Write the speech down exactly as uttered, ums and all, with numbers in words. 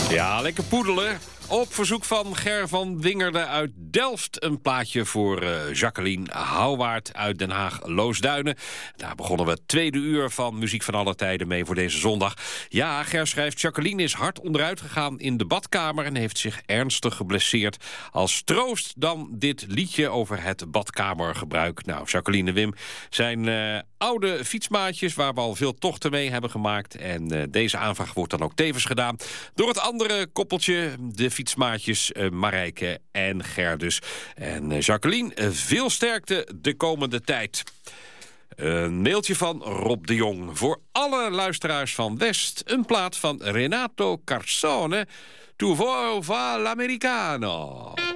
Ja, lekker poedelen. Op verzoek van Ger van Wingerden uit Delft. Een plaatje voor uh, Jacqueline Houwaard uit Den Haag-Loosduinen. Daar begonnen we het tweede uur van Muziek van alle tijden mee voor deze zondag. Ja, Ger schrijft, Jacqueline is hard onderuit gegaan in de badkamer en heeft zich ernstig geblesseerd. Als troost dan dit liedje over het badkamergebruik. Nou, Jacqueline en Wim zijn uh, oude fietsmaatjes waar we al veel tochten mee hebben gemaakt. En uh, deze aanvraag wordt dan ook tevens gedaan door het andere koppeltje, de fietsmaatjes uh, Marijke en Gerdus. En uh, Jacqueline, uh, veel sterkte de komende tijd. Een mailtje van Rob de Jong. Voor alle luisteraars van West, een plaat van Renato Carcone, Tu vuoi fa l'americano.